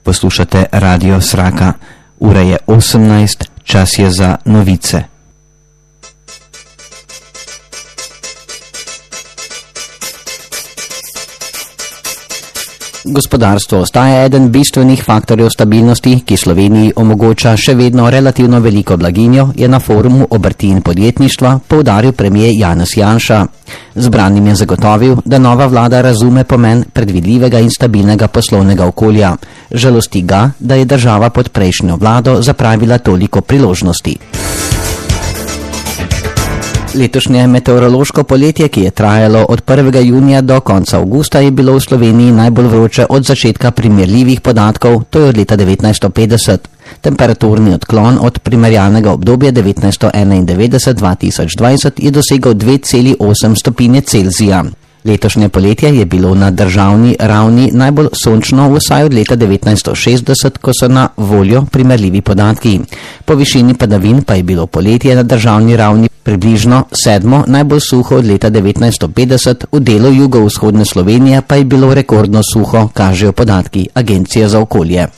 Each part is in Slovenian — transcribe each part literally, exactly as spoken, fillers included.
Poslušate Radio Sraka. Ura je osemnajst, čas je za novice. Gospodarstvo ostaja eden bistvenih faktorjev stabilnosti, ki Sloveniji omogoča še vedno relativno veliko blaginjo, je na forumu obrti in podjetništva poudaril premier Janez Janša. Zbranim je zagotovil, da nova vlada razume pomen predvidljivega in stabilnega poslovnega okolja. Žalosti ga, da je država pod prejšnjo vlado zapravila toliko priložnosti. Letošnje meteorološko poletje, ki je trajalo od prvega junija do konca avgusta, je bilo v Sloveniji najbolj vroče od začetka primerljivih podatkov, to je od leta devetnajststo petdeset. Temperaturni odklon od primerjalnega obdobja devetnajststo enaindevetdeset do dva tisoč dvajset je dosegal dve celi osem stopinje Celzija. Letošnje poletje je bilo na državni ravni najbolj sončno vsaj od leta devetnajststo šestdeset, ko so na voljo primerljivi podatki. Po višini padavin pa je bilo poletje na državni ravni približno sedmo najbolj suho od leta devetnajststo petdeset, v delu jugovzhodne Slovenije pa je bilo rekordno suho, kažejo podatki Agencije za okolje.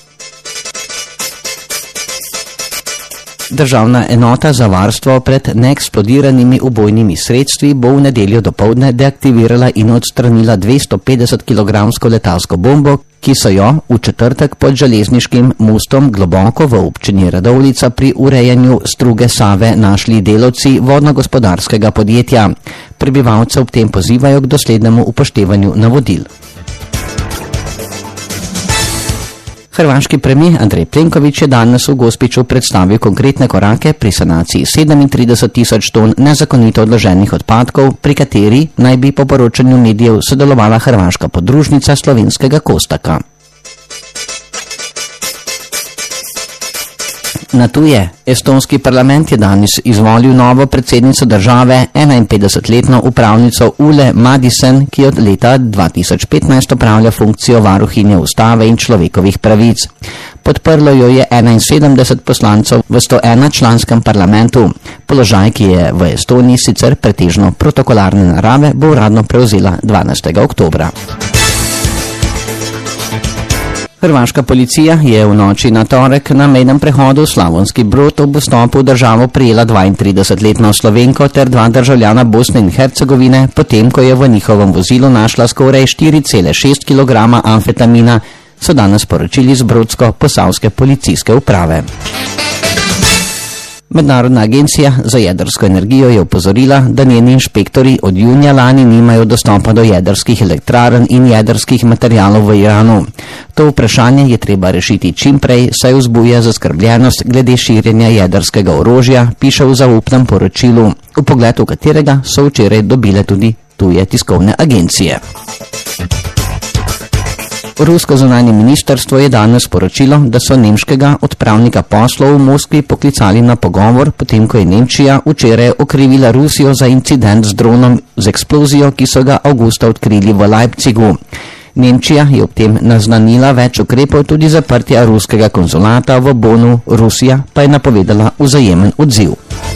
Državna enota za varstvo pred neeksplodiranimi ubojnimi sredstvi bo v nedeljo dopoldne deaktivirala in odstranila dvesto petdeset kilogramsko letalsko bombo, ki so jo v četrtek pod železniškim mostom globoko v občini Radovljica pri urejanju struge Save našli delavci vodno-gospodarskega podjetja. Prebivalce ob tem pozivajo k doslednemu upoštevanju navodil. Hrvaški premijer Andrej Plenković je danes v Gospiću predstavil konkretne korake pri sanaciji sedemintrideset tisoč ton nezakonito odloženih odpadkov, pri kateri naj bi po poročanju medijev sodelovala hrvaška podružnica slovenskega Kostaka. Na tuje. Estonski parlament je danes izvolil novo predsednico države, enainpetdesetletno upravnico Ule Madisen, ki od leta dva tisoč petnajst opravlja funkcijo varuhinje ustave in človekovih pravic. Podprlo jo je enainsedemdeset poslancev v sto ena članskem parlamentu. Položaj, ki je v Estoniji sicer pretežno protokolarne narave, bo uradno prevzela dvanajstega oktobra. Hrvaška policija je v noči na torek na mejnem prehodu Slavonski Brod ob vstopu v državo prijela dvaintridesetletno Slovenko ter dva državljana Bosne in Hercegovine, potem ko je v njihovem vozilu našla skoraj štiri cele šest kilograma amfetamina, so danes poročili z Brodsko-Posavske policijske uprave. Mednarodna agencija za jedrsko energijo je opozorila, da njeni inšpektori od junija lani nimajo dostopa do jedrskih elektrarn in jedrskih materialov v Iranu. To vprašanje je treba rešiti čim prej, saj vzbuja zaskrbljenost glede širjenja jedrskega orožja, piše v zaupnem poročilu, v pogledu katerega so včeraj dobile tudi tuje tiskovne agencije. Rusko zunanje ministrstvo je danes sporočilo, da so nemškega odpravnika poslov v Moskvi poklicali na pogovor, potem ko je Nemčija včeraj okrivila Rusijo za incident z dronom z eksplozijo, ki so ga avgusta odkrili v Leipzigu. Nemčija je ob tem naznanila več ukrepov, tudi zaprtja ruskega konzulata v Bonu, Rusija pa je napovedala vzajemen odziv.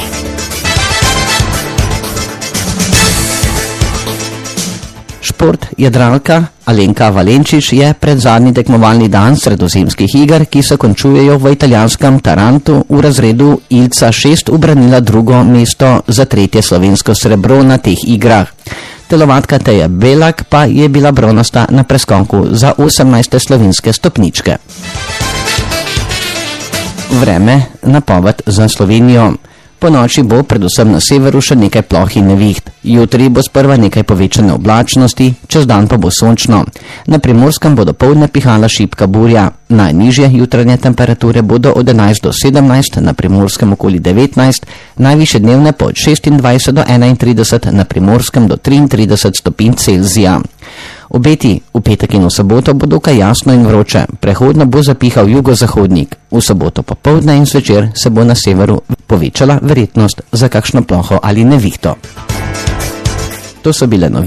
Šport. Jadralka Alenka Valenčič je pred zadnji tekmovalni dan sredozemskih iger, ki se končujejo v italijanskem Tarantu, v razredu Ilca šest ubranila drugo mesto za tretje slovensko srebro na teh igrah. Telovadka Teja Belak pa je bila bronasta na preskoku za osemnajste slovenske stopničke. Vreme, napoved za Slovenijo. Po noči bo predvsem na severu še nekaj ploh in neviht. Jutri bo sprva nekaj povečane oblačnosti, čez dan pa bo sončno. Na Primorskem bo dopoldne pihala šibka burja. Najnižje jutranje temperature bodo od enajst do sedemnajst, na Primorskem okoli devetnajst, najvišje dnevne pa od šestindvajset do enaintrideset, na Primorskem do triintrideset stopinj Celzija. Obeti v petek in v soboto bo dokaj jasno in vroče, prehodno bo zapihal jugozahodnik. V soboto popoldne in zvečer se bo na severu povečala verjetnost za kakšno ploho ali nevihto. To so bile novice.